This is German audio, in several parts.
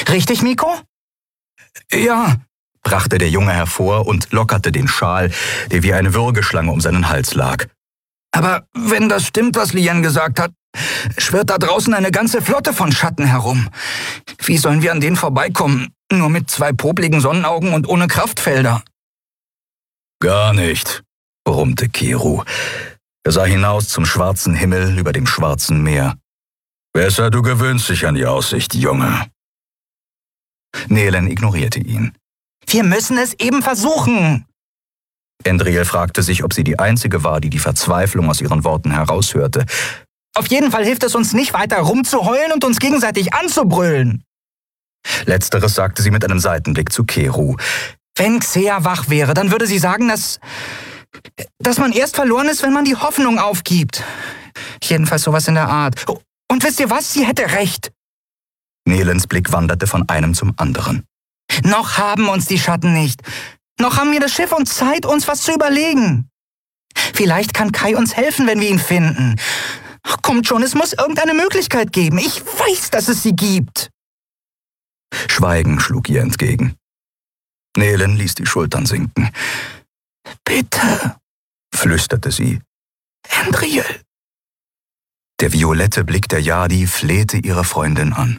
Richtig, Miko? Ja, brachte der Junge hervor und lockerte den Schal, der wie eine Würgeschlange um seinen Hals lag. Aber wenn das stimmt, was Lien gesagt hat, schwirrt da draußen eine ganze Flotte von Schatten herum. Wie sollen wir an denen vorbeikommen? Nur mit 2 popligen Sonnenaugen und ohne Kraftfelder. Gar nicht, brummte Keru. Er sah hinaus zum schwarzen Himmel über dem schwarzen Meer. Besser, du gewöhnst dich an die Aussicht, Junge. Nehlen ignorierte ihn. Wir müssen es eben versuchen. Endriel fragte sich, ob sie die Einzige war, die Verzweiflung aus ihren Worten heraushörte. Auf jeden Fall hilft es uns nicht weiter rumzuheulen und uns gegenseitig anzubrüllen. Letzteres sagte sie mit einem Seitenblick zu Keru. Wenn Xea wach wäre, dann würde sie sagen, dass man erst verloren ist, wenn man die Hoffnung aufgibt. Jedenfalls sowas in der Art. Und wisst ihr was? Sie hätte recht. Nelens Blick wanderte von einem zum anderen. Noch haben uns die Schatten nicht. Noch haben wir das Schiff und Zeit, uns was zu überlegen. Vielleicht kann Kai uns helfen, wenn wir ihn finden. Kommt schon, es muss irgendeine Möglichkeit geben. Ich weiß, dass es sie gibt. Schweigen schlug ihr entgegen. Nelen ließ die Schultern sinken. Bitte, flüsterte sie. Endriel. Der violette Blick der Yadi flehte ihre Freundin an.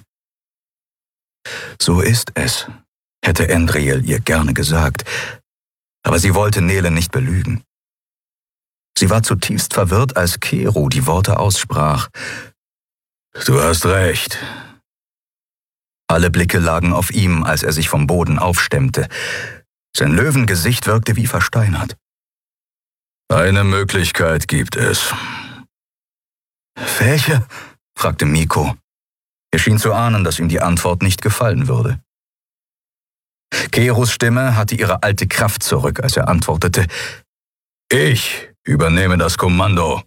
So ist es, hätte Endriel ihr gerne gesagt, aber sie wollte Nelen nicht belügen. Sie war zutiefst verwirrt, als Keru die Worte aussprach. Du hast recht. Alle Blicke lagen auf ihm, als er sich vom Boden aufstemmte. Sein Löwengesicht wirkte wie versteinert. Eine Möglichkeit gibt es. Welche? Fragte Miko. Er schien zu ahnen, dass ihm die Antwort nicht gefallen würde. Kerus Stimme hatte ihre alte Kraft zurück, als er antwortete. Ich übernehme das Kommando.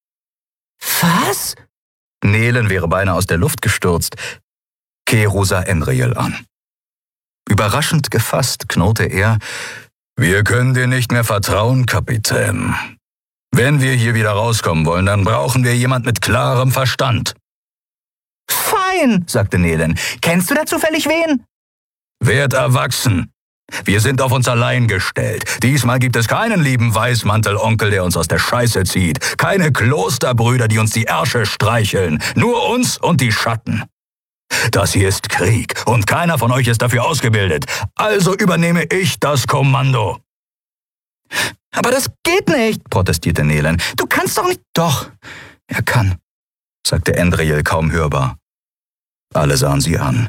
Was? Nelen wäre beinahe aus der Luft gestürzt. Keru sah Endriel an. Überraschend gefasst knurrte er, wir können dir nicht mehr vertrauen, Kapitän. Wenn wir hier wieder rauskommen wollen, dann brauchen wir jemand mit klarem Verstand. Fein, sagte Nelen. Kennst du da zufällig wen? Werd erwachsen. Wir sind auf uns allein gestellt. Diesmal gibt es keinen lieben Weißmantelonkel, der uns aus der Scheiße zieht. Keine Klosterbrüder, die uns die Ärsche streicheln. Nur uns und die Schatten. Das hier ist Krieg und keiner von euch ist dafür ausgebildet. Also übernehme ich das Kommando. Aber das geht nicht, protestierte Nelen. Du kannst doch nicht... Doch, er kann, sagte Endriel kaum hörbar. Alle sahen sie an.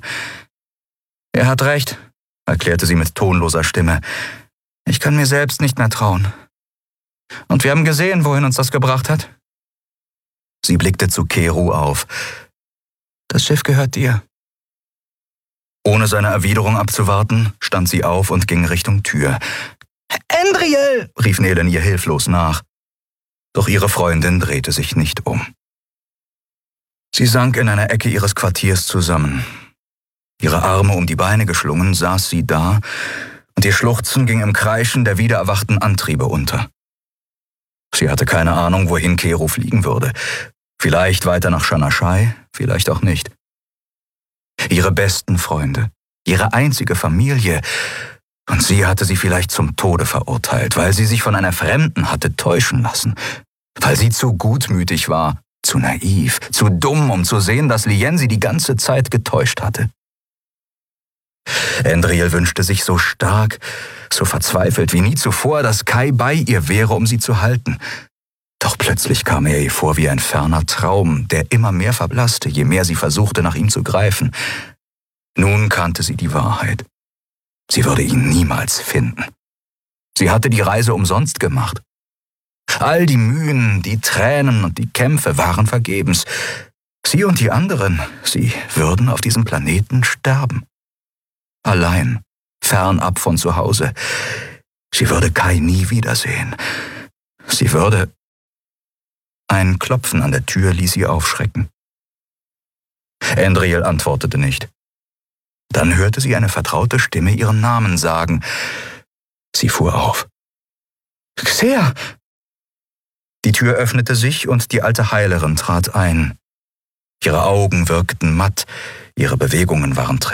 Er hat recht, erklärte sie mit tonloser Stimme. Ich kann mir selbst nicht mehr trauen. Und wir haben gesehen, wohin uns das gebracht hat. Sie blickte zu Keru auf. Das Schiff gehört dir. Ohne seine Erwiderung abzuwarten, stand sie auf und ging Richtung Tür. Endriel, rief Nelen ihr hilflos nach. Doch ihre Freundin drehte sich nicht um. Sie sank in einer Ecke ihres Quartiers zusammen. Ihre Arme um die Beine geschlungen, saß sie da, und ihr Schluchzen ging im Kreischen der wiedererwachten Antriebe unter. Sie hatte keine Ahnung, wohin Keru fliegen würde. Vielleicht weiter nach Shanaschai, vielleicht auch nicht. Ihre besten Freunde, ihre einzige Familie, und sie hatte sie vielleicht zum Tode verurteilt, weil sie sich von einer Fremden hatte täuschen lassen, weil sie zu gutmütig war, zu naiv, zu dumm, um zu sehen, dass Lien sie die ganze Zeit getäuscht hatte. Endriel wünschte sich so stark, so verzweifelt wie nie zuvor, dass Kai bei ihr wäre, um sie zu halten. Doch plötzlich kam er ihr vor wie ein ferner Traum, der immer mehr verblasste, je mehr sie versuchte, nach ihm zu greifen. Nun kannte sie die Wahrheit. Sie würde ihn niemals finden. Sie hatte die Reise umsonst gemacht. All die Mühen, die Tränen und die Kämpfe waren vergebens. Sie und die anderen, sie würden auf diesem Planeten sterben. Allein, fernab von zu Hause. Sie würde Kai nie wiedersehen. Sie würde... Ein Klopfen an der Tür ließ sie aufschrecken. Endriel antwortete nicht. Dann hörte sie eine vertraute Stimme ihren Namen sagen. Sie fuhr auf. Xea! Die Tür öffnete sich und die alte Heilerin trat ein. Ihre Augen wirkten matt, ihre Bewegungen waren